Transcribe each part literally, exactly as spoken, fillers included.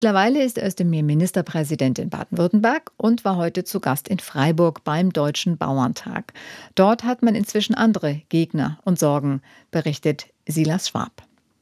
Mittlerweile ist Özdemir Ministerpräsident in Baden-Württemberg und war heute zu Gast in Freiburg beim Deutschen Bauerntag. Dort hat man inzwischen andere Gegner und Sorgen, berichtet Silas Schwab.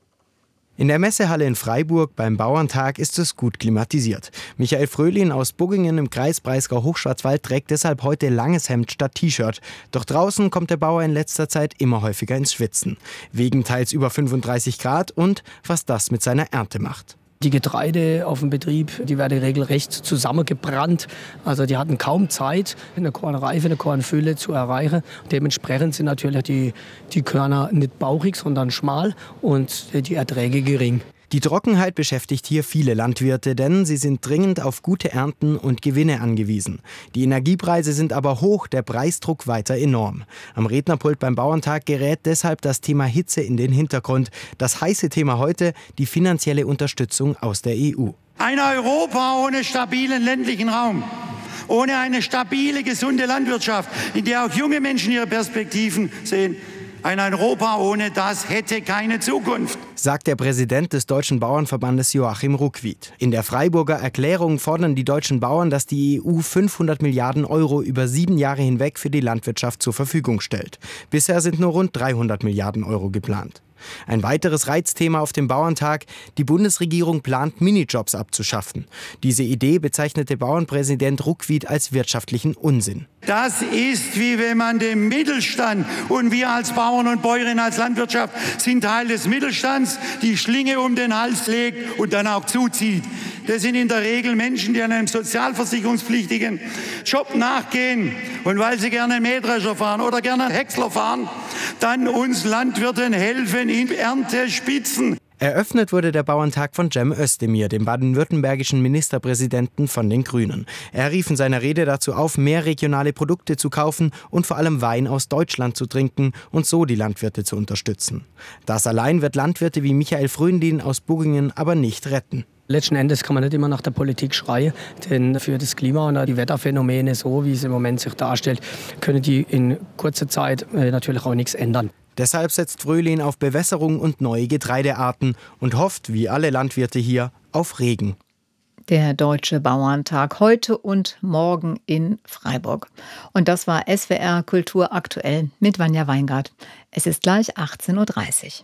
In der Messehalle in Freiburg beim Bauerntag ist es gut klimatisiert. Michael Fröhlin aus Buggingen im Kreis Breisgau-Hochschwarzwald trägt deshalb heute langes Hemd statt T-Shirt. Doch draußen kommt der Bauer in letzter Zeit immer häufiger ins Schwitzen. Wegen teils über fünfunddreißig Grad und was das mit seiner Ernte macht. Die Getreide auf dem Betrieb, die werden regelrecht zusammengebrannt. Also die hatten kaum Zeit, eine Kornreife, eine Kornfülle zu erreichen. Dementsprechend sind natürlich die, die Körner nicht bauchig, sondern schmal und die Erträge gering. Die Trockenheit beschäftigt hier viele Landwirte, denn sie sind dringend auf gute Ernten und Gewinne angewiesen. Die Energiepreise sind aber hoch, der Preisdruck weiter enorm. Am Rednerpult beim Bauerntag gerät deshalb das Thema Hitze in den Hintergrund. Das heiße Thema heute, die finanzielle Unterstützung aus der E U. Ein Europa ohne stabilen ländlichen Raum, ohne eine stabile, gesunde Landwirtschaft, in der auch junge Menschen ihre Perspektiven sehen. Ein Europa ohne das hätte keine Zukunft, sagt der Präsident des Deutschen Bauernverbandes Joachim Ruckwied. In der Freiburger Erklärung fordern die deutschen Bauern, dass die E U fünfhundert Milliarden Euro über sieben Jahre hinweg für die Landwirtschaft zur Verfügung stellt. Bisher sind nur rund dreihundert Milliarden Euro geplant. Ein weiteres Reizthema auf dem Bauerntag: Die Bundesregierung plant, Minijobs abzuschaffen. Diese Idee bezeichnete Bauernpräsident Ruckwied als wirtschaftlichen Unsinn. Das ist, wie wenn man dem Mittelstand, und wir als Bauern und Bäuerinnen, als Landwirtschaft sind Teil des Mittelstands, die Schlinge um den Hals legt und dann auch zuzieht. Das sind in der Regel Menschen, die einem sozialversicherungspflichtigen Job nachgehen und weil sie gerne Mähdrescher fahren oder gerne Häcksler fahren, dann uns Landwirten helfen in Erntespitzen. Eröffnet wurde der Bauerntag von Cem Özdemir, dem baden-württembergischen Ministerpräsidenten von den Grünen. Er rief in seiner Rede dazu auf, mehr regionale Produkte zu kaufen und vor allem Wein aus Deutschland zu trinken und so die Landwirte zu unterstützen. Das allein wird Landwirte wie Michael Fröhlin aus Buggingen aber nicht retten. Letzten Endes kann man nicht immer nach der Politik schreien, denn für das Klima und die Wetterphänomene, so wie es im Moment sich darstellt, können die in kurzer Zeit natürlich auch nichts ändern. Deshalb setzt Fröhlin auf Bewässerung und neue Getreidearten und hofft, wie alle Landwirte hier, auf Regen. Der Deutsche Bauerntag heute und morgen in Freiburg. Und das war S W R Kultur aktuell mit Vanja Weingart. Es ist gleich achtzehn Uhr dreißig.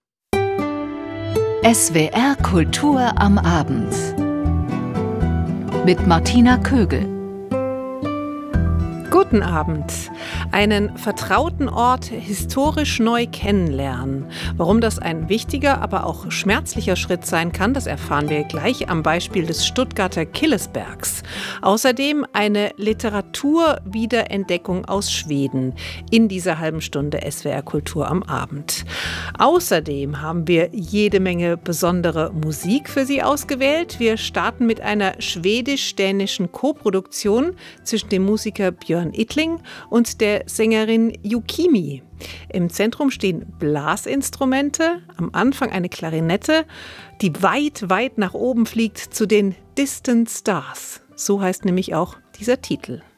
S W R Kultur am Abend mit Martina Kögel. Guten Abend. Einen vertrauten Ort historisch neu kennenlernen. Warum das ein wichtiger, aber auch schmerzlicher Schritt sein kann, das erfahren wir gleich am Beispiel des Stuttgarter Killesbergs. Außerdem eine Literaturwiederentdeckung aus Schweden in dieser halben Stunde S W R Kultur am Abend. Außerdem haben wir jede Menge besondere Musik für Sie ausgewählt. Wir starten mit einer schwedisch-dänischen Koproduktion zwischen dem Musiker Björn Ittling und der Sängerin Yukimi. Im Zentrum stehen Blasinstrumente, am Anfang eine Klarinette, die weit, weit nach oben fliegt zu den Distant Stars. So heißt nämlich auch dieser Titel.